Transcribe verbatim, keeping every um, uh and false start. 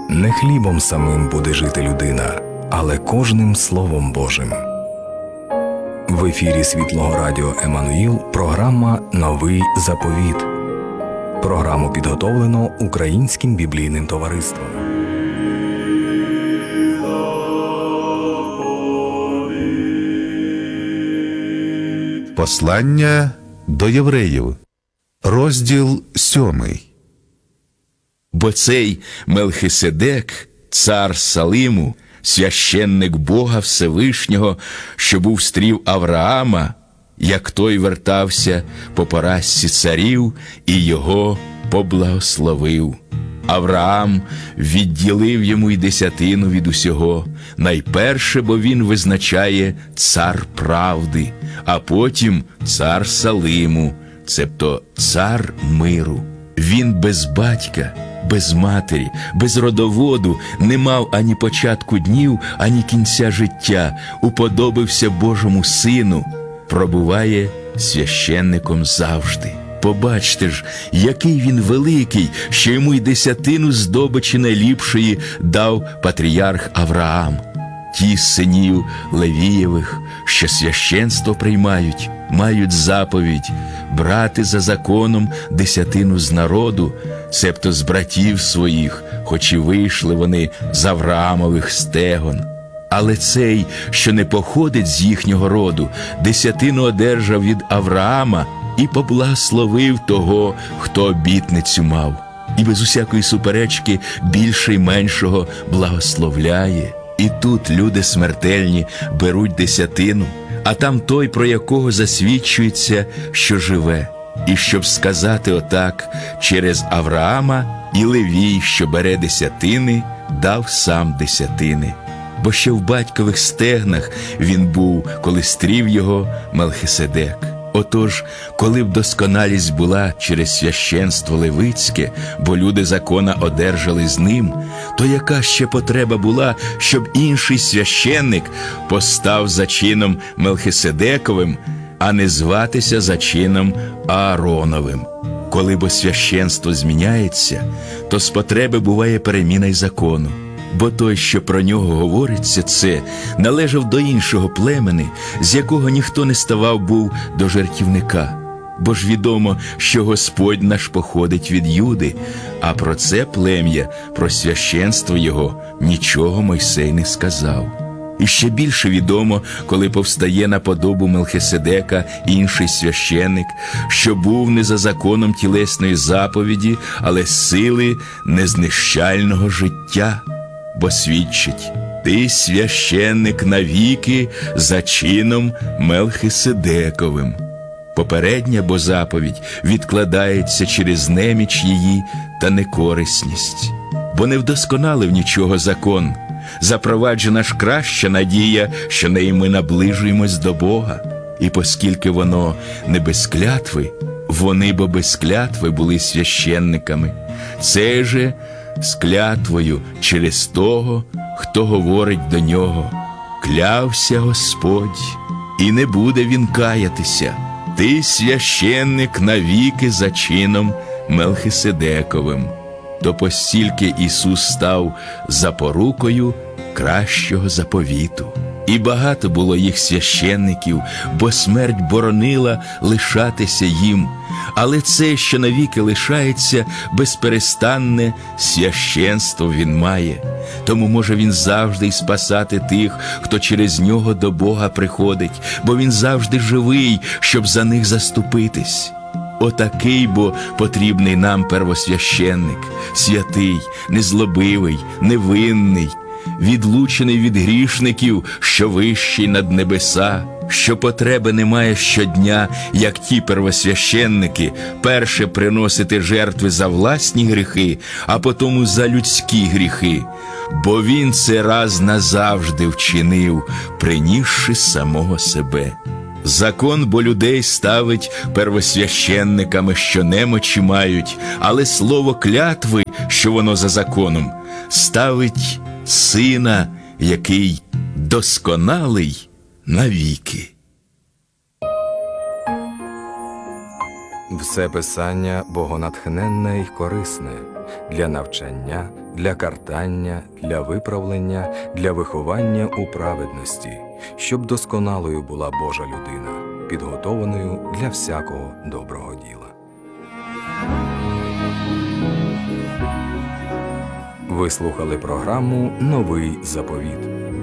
Не хлібом самим буде жити людина, але кожним Словом Божим. В ефірі Світлого Радіо Еммануїл програма «Новий заповіт». Програму підготовлено Українським біблійним товариством. Послання до євреїв, розділ сьомий. Бо цей Мелхиседек, цар Салиму, священник Бога Всевишнього, що був стрів Авраама, як той вертався по поразці царів і його поблагословив. Авраам відділив йому й десятину від усього, найперше, бо він визначає цар правди, а потім цар Салиму, цебто цар миру. Він без батька, без матері, без родоводу не мав ані початку днів, ані кінця життя, уподобився Божому Сину, пробуває священником завжди. Побачте ж, який він великий, що йому й десятину здобичі найліпшої дав патріарх Авраам. Ті з синів Левієвих, що священство приймають, мають заповідь брати за законом десятину з народу, себто з братів своїх, хоч і вийшли вони з Авраамових стегон. Але цей, що не походить з їхнього роду, десятину одержав від Авраама і поблагословив того, хто обітницю мав. І без усякої суперечки більший меншого благословляє. І тут люди смертельні беруть десятину, а там той, про якого засвідчується, що живе. І щоб сказати отак, через Авраама і Левій, що бере десятини, дав сам десятини. Бо ще в батькових стегнах він був, коли стрів його Мелхиседек. Отож, коли б досконалість була через священство левицьке, бо люди закона одержали з ним, то яка ще потреба була, щоб інший священник постав за чином Мелхиседековим, а не зватися за чином Аароновим? Коли бо священство зміняється, то з потреби буває переміна й закону. Бо той, що про нього говориться, це належав до іншого племени, з якого ніхто не ставав був до жертівника. Бо ж відомо, що Господь наш походить від Юди, а про це плем'я, про священство його, нічого Мойсей не сказав. І ще більше відомо, коли повстає на подобу Мелхиседека інший священник, що був не за законом тілесної заповіді, але сили незнищального життя. Бо свідчить: ти священник навіки за чином Мелхиседековим. Попередня бо заповідь відкладається через неміч її та некорисність. Бо не вдосконалив нічого закон, запроваджена ж краща надія, що нею ми наближуємось до Бога. І поскільки воно не без клятви, вони бо без клятви були священниками. Це же з клятвою через того, хто говорить до нього: клявся Господь, і не буде він каятися. Ти священник навіки за чином Мелхиседековим. То постільки Ісус став запорукою кращого заповіту. І багато було їх священників, бо смерть боронила лишатися їм. Але це, що навіки лишається, безперестанне священство він має. Тому може він завжди й спасати тих, хто через нього до Бога приходить, бо він завжди живий, щоб за них заступитись. Отакий бо потрібний нам первосвященник, святий, незлобивий, невинний, відлучений від грішників, що вищий над небеса, що потреби немає щодня, як ті первосвященники, перше приносити жертви за власні гріхи, а потому за людські гріхи. Бо він це раз назавжди вчинив, принісши самого себе. Закон бо людей ставить первосвященниками, що немочі мають, але слово клятви, що воно за законом, ставить Сина, який досконалий навіки. Все писання богонатхненне й корисне, для навчання, для картання, для виправлення, для виховання у праведності, щоб досконалою була Божа людина, підготованою для всякого доброго діла. Ви слухали програму «Новий заповіт».